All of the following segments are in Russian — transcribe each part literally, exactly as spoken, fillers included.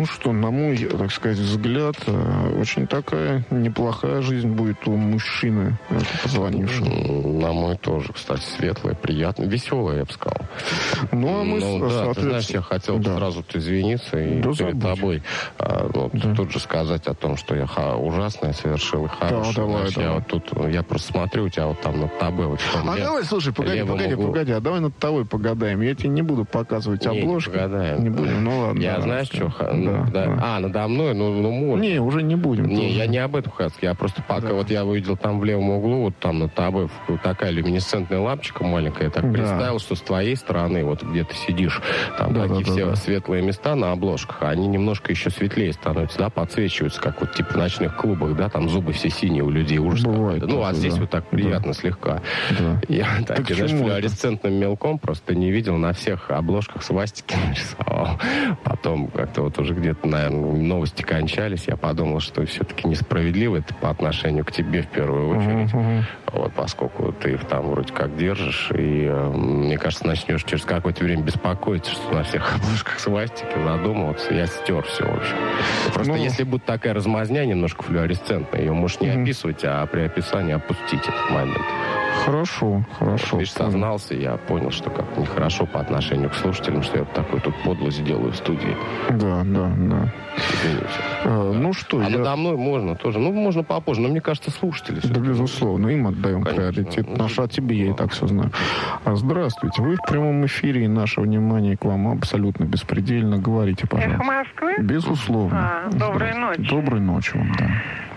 что, на мой, так сказать, взгляд, очень такая неплохая жизнь будет у мужчины, позвонившего. На мой тоже, кстати, светлая, приятная, веселая, я бы сказал. Ну, а мы, ну, да, соответственно... ты знаешь, я хотел да. сразу извиниться и да, перед забудь. тобой а, вот, да. тут же сказать о том, что я ха- ужасное совершил и хорошее. Да, давай, Знаешь, давай. Я вот тут, я просто смотрю, у тебя вот там над тобой... Вот, а лев, давай, слушай, погоди, погоди, углу... погоди, а давай над тобой погадаем. Я тебе не буду показывать не, обложку. Не, погадаем. Не будем, ну ладно. Я да, знаешь, что... Да, ну, да. Да. А, надо мной, ну, ну можно. Не, уже не будем. Не, тоже. я не об этом хотел. Я просто пока да. вот я увидел там в левом углу, вот там над тобой такая люминесцентная лампочка маленькая. Я так да. представил, что с твоей стороны, вот где ты сидишь, там да, такие да, все да. светлые места на обложках, они немножко еще светлее становятся, да, подсвечиваются, как вот типа в ночных клубах, да, там зубы все синие у людей, ужас какой-то. Ну, а здесь да. вот так приятно да. слегка. Да. Я так, так знаешь, флуоресцентным мелком просто не видел, на всех обложках свастики нарисовал. Потом как-то вот уже где-то, наверное, новости кончались, я подумал, что все-таки несправедливо это по отношению к тебе в первую очередь. Uh-huh. Вот, поскольку ты их там вроде как держишь, и, э, мне кажется, начнешь через какое-то время беспокоиться, что на всех обложках свастики, задумываться. Я стер все, в общем. Просто ну... если будет такая размазня немножко флуоресцентная, ее можешь не uh-huh. описывать, а при описании опустить этот момент. Хорошо, хорошо. Вот, видишь, сознался, я понял, что как-то нехорошо по отношению к слушателям, что я вот такой тут подлость делаю в студии. Да, да, да. Извините. А, ну что, а я... надо мной можно тоже. Ну, можно попозже, но мне кажется, слушатели... Да, безусловно, им отдаем приоритет. Ну, наш, а тебе я и так все знаю. А, здравствуйте, вы в прямом эфире, и наше внимание к вам абсолютно беспредельно. Говорите, пожалуйста. Эхо Москвы? Безусловно. А, доброй ночи. Доброй ночи вам, да.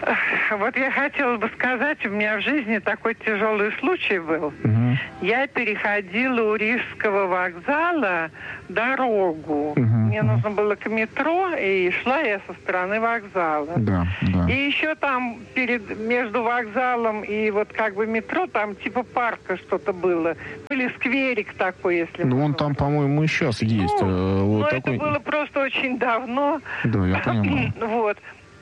Вот я хотела бы сказать, у меня в жизни такой тяжелый случай был. Угу. Я переходила у Рижского вокзала дорогу. Угу. Мне нужно было к метро, и шла я со стороны вокзала. Да, да. И еще там перед, между вокзалом и вот как бы метро, там типа парка что-то было. Или скверик такой, если... Ну, он там, по-моему, и сейчас есть. Ну, вот но такой... это было просто очень давно. Да, я понимаю. Вот.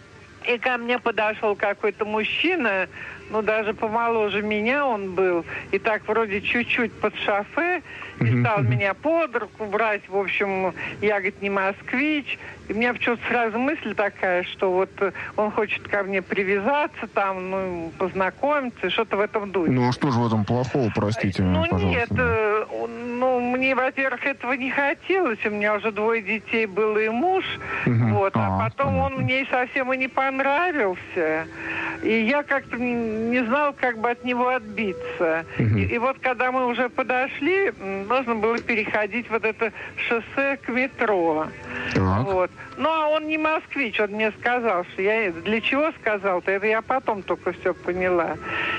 И ко мне подошел какой-то мужчина, ну, даже помоложе меня он был, и так вроде чуть-чуть под шофе, и стал меня под руку брать. В общем, я, говорит, не москвич. И у меня почему-то сразу мысль такая, что вот он хочет ко мне привязаться, там, ну, познакомиться, что-то в этом духе. Ну, а что же в этом плохого, простите меня, ну, пожалуйста? Ну, нет, ну, мне, во-первых, этого не хотелось. У меня уже двое детей было и муж. Угу. Вот, а, а потом понятно. Он мне совсем и не понравился. И я как-то не, не знала, как бы от него отбиться. Угу. И, и вот когда мы уже подошли, нужно было переходить вот это шоссе к метро. Так. Вот. Ну, а он не москвич, он мне сказал, что я... Для чего сказал-то? Это я потом только все поняла.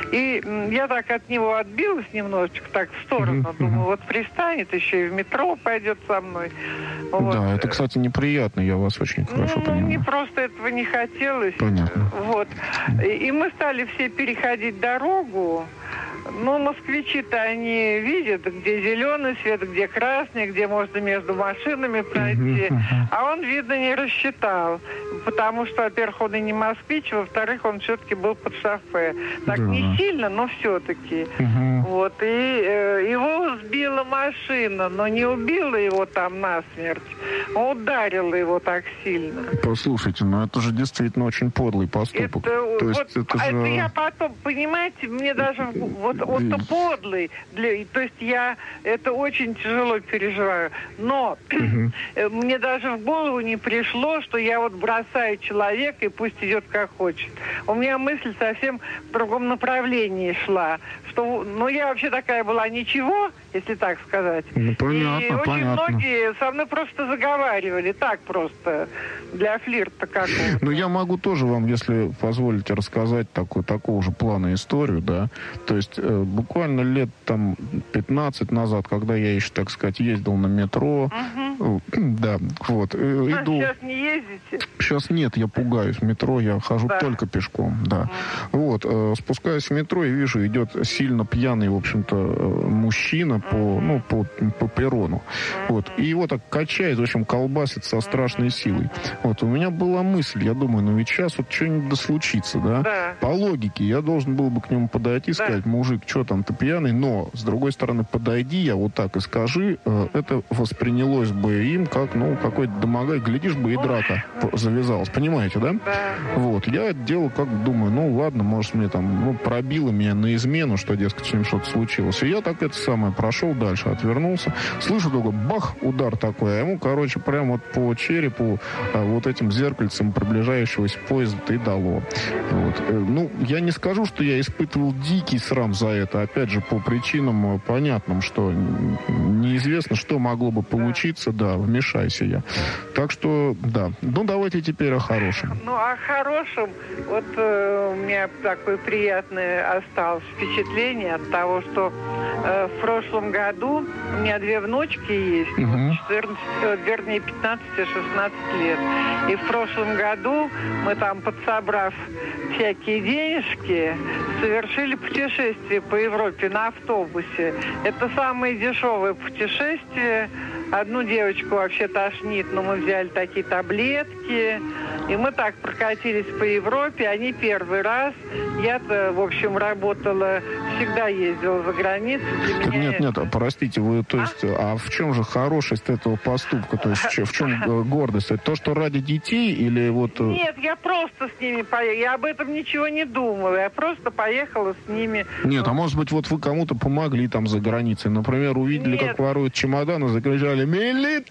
И я так от него отбилась немножечко, так в сторону. Uh-huh, Думаю, uh-huh. вот пристанет, еще и в метро пойдет со мной. Вот. Да, это, кстати, неприятно, я вас очень хорошо ну, понимаю. Мне просто этого не хотелось. Понятно. Вот. И, и мы стали все переходить дорогу. Ну, москвичи-то они видят, где зеленый свет, где красный, где можно между машинами пройти. Uh-huh, uh-huh. А он, видно, не рассчитал. Потому что, во-первых, он и не москвич, во-вторых, он все-таки был под шофе. Так да. не сильно, но все-таки. Uh-huh. Вот. И э, его сбила машина, но не убила его там насмерть. А ударила его так сильно. Послушайте, ну это же действительно очень подлый поступок. Это, То вот, есть, это, это же... я потом, понимаете, мне даже... Вот он-то подлый. Для, то есть я это очень тяжело переживаю. Но uh-huh. мне даже в голову не пришло, что я вот бросаю человека и пусть идет как хочет. У меня мысль совсем в другом направлении шла. Что, ну, я вообще такая была ничего, если так сказать. Ну, понятно, и очень понятно. многие со мной просто заговаривали. Так просто. Для флирта какого-то. Ну, я могу тоже вам, если позволите, рассказать такую, такого же плана историю, да. То есть э, буквально лет там пятнадцать назад, когда я еще, так сказать, ездил на метро, угу. э, да, вот, э, а иду... сейчас не ездите? Сейчас нет, я пугаюсь. В метро я хожу да. только пешком, да. Угу. Вот, э, спускаюсь в метро и вижу, идет сильно пьяный, в общем-то, э, мужчина угу. по, ну, по, по перрону. Угу. Вот, и его так качает, в общем, колбасит со страшной угу. силой. Вот, у меня была мысль, я думаю, ну ведь сейчас вот что-нибудь да случится, да? Да. По логике, я должен был бы к нему подойти, да. сказать, мужик, что там, ты пьяный? Но, с другой стороны, подойди, я вот так и скажи, э, это воспринялось бы им как, ну, какой-то домогай, глядишь бы и драка завязалась, понимаете, да? Да. Вот, я делал, как думаю, ну, ладно, может, мне там, ну, пробило меня на измену, что, дескать, с ним что-то случилось. И я так это самое прошел дальше, отвернулся. Слышу только бах, удар такой, а ему, короче, прям вот по черепу а, вот этим зеркальцем приближающегося поезда и дало. Вот. Ну, я не скажу, что я испытывал дикий срам за это, опять же, по причинам понятным, что неизвестно, что могло бы получиться, да, вмешайся я. Так что, да. Ну, давайте теперь о хорошем. Ну, о хорошем, вот э, у меня такое приятное осталось впечатление от того, что э, в прошлом году у меня две внучки есть, uh-huh. четырнадцать, вернее, пятнадцать-шестнадцать лет. И в прошлом году мы там, подсобрав всякие денежки, совершили путешествие по Европе на автобусе. Это самое дешевое путешествие. Одну девочку вообще тошнит, но мы взяли такие таблетки. И мы так прокатились по Европе. Они первый раз. Я-то, в общем, работала, всегда ездила за границу. Для так меня... Нет, нет, простите, вы, то есть, а? а в чем же хорошесть этого поступка? То есть, в чем гордость? Это то, что ради детей или вот... Нет, я просто с ними поехала. Я об этом ничего не думала. Я просто поехала с ними. Нет, а может быть, вот вы кому-то помогли там за границей. Например, увидели, нет. как воруют чемоданы, закричали «Милиция!»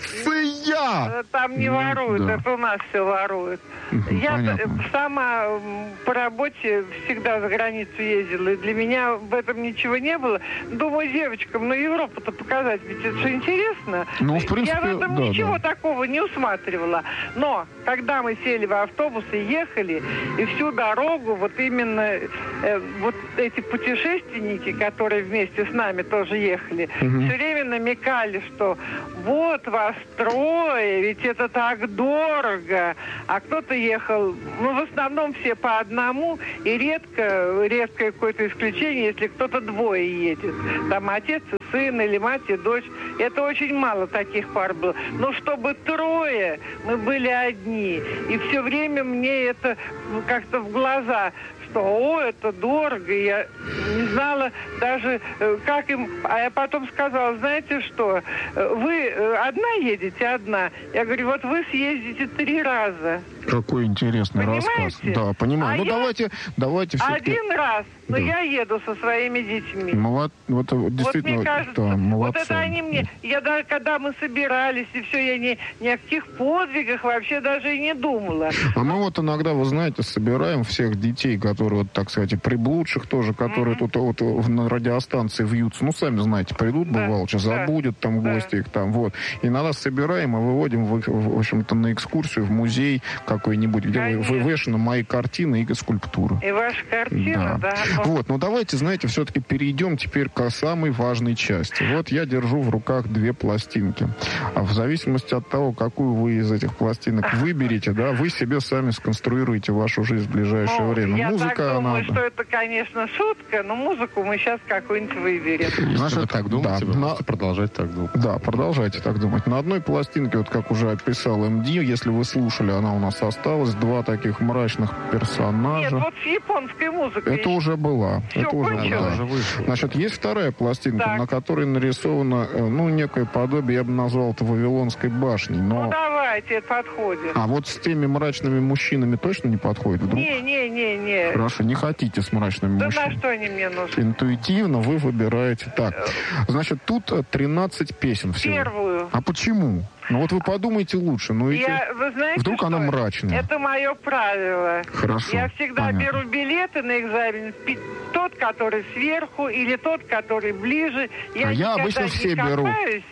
Там не воруют, да. Это у нас все воруют. Я Понятно. сама по работе всегда за границу ездила, и для меня в этом ничего не было. Думаю, девочкам, ну Европу-то показать, ведь это же интересно. Ну, в принципе, я в этом да, ничего да. такого не усматривала. Но, когда мы сели в автобус и ехали, и всю дорогу вот именно э, вот эти путешественники, которые вместе с нами тоже ехали, угу. все время намекали, что вот вас трое, ведь это так дорого. А кто-то ехал, ну, в основном все по одному, и редко, редкое какое-то исключение, если кто-то двое едет. Там отец и сын, или мать и дочь. Это очень мало таких пар было. Но чтобы трое, мы были одни. И все время мне это как-то в глаза, что, о, это дорого. Я не знала даже, как им... А я потом сказала, знаете что, вы одна едете, одна. Я говорю, вот вы съездите три раза. Какой интересный Понимаете? рассказ. Да, понимаю. А ну, давайте, давайте все-таки... Один раз, но да. я еду со своими детьми. Молод... Вот, действительно, вот мне кажется, да, молодцы. вот это они мне... Я даже, когда мы собирались, и все, я ни, ни о каких подвигах вообще даже и не думала. А мы вот иногда, вы знаете, собираем всех детей, которые, вот, так сказать, приблудших тоже, которые mm-hmm. тут вот, на радиостанции вьются. Ну, сами знаете, придут, да. бывало, что да. забудет там да. гости их там, вот. И иногда собираем и выводим, в, в общем-то, на экскурсию в музей какой-нибудь, где Конечно. вывешены мои картины и скульптуры. И ваши картины, да. да. Вот, ну давайте, знаете, все-таки перейдем теперь к самой важной части. Вот я держу в руках две пластинки. А в зависимости от того, какую вы из этих пластинок выберете, да, вы себе сами сконструируете вашу жизнь в ближайшее ну, время. Я Музыка, так думаю, она... что это, конечно, шутка, но музыку мы сейчас какую-нибудь выберем. Если вы так думаете, да, вы на... можете продолжать так думать. Да, продолжайте так думать. На одной пластинке, вот как уже описал эм ди, если вы слушали, она у нас осталась, два таких мрачных персонажа. Нет, вот с японской музыкой. Это уже была. Все это уже, да. уже вышло. Значит, есть вторая пластинка, так. на которой нарисовано, ну, некое подобие, я бы назвал это Вавилонской башней. Но... Ну, давайте, это подходит. А вот с теми мрачными мужчинами точно не подходит вдруг? Не, не, не, не. Хорошо, не хотите с мрачными да мужчинами. Да на что они мне нужны? Интуитивно вы выбираете. Так, значит, тут тринадцать песен всего. Первую. А почему? Ну вот вы подумайте лучше. Ну, эти... Я, вы знаете, вдруг что? она мрачная. Это мое правило. Хорошо. Я всегда понятно. беру билеты на экзамен. Тот, который сверху, или тот, который ближе. Я а я обычно все беру.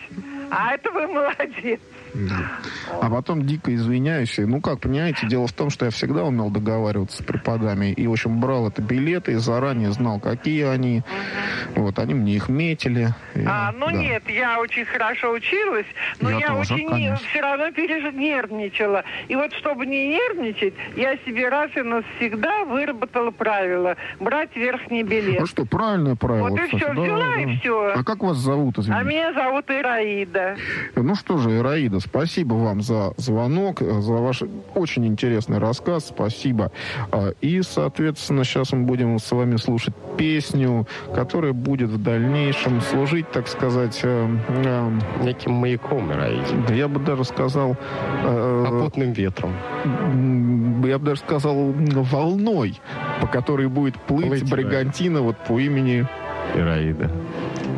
А это вы молодец. Да. А потом дико извиняюсь. Ну, как, понимаете, дело в том, что я всегда умел договариваться с преподами. И, в общем, брал это билеты и заранее знал, какие они. Угу. Вот, они мне их метили. И, а, ну да. нет, я очень хорошо училась, но я, я тоже, очень не, все равно переж... нервничала. И вот, чтобы не нервничать, я себе раз и навсегда выработала правило брать верхний билет. А что, правильное правило. Вот и кстати. все, да, взяла да. и все. А как вас зовут, извините? А меня зовут Ираида. Да. Ну что же, Ираида, спасибо вам за звонок, за ваш очень интересный рассказ. Спасибо. И, соответственно, сейчас мы будем с вами слушать песню, которая будет в дальнейшем служить, так сказать... Э, э, неким маяком, Ираиде. Да я бы даже сказал... Э, попутным ветром. Я бы даже сказал, волной, по которой будет плыть, плыть бригантина вот по имени... Ираида.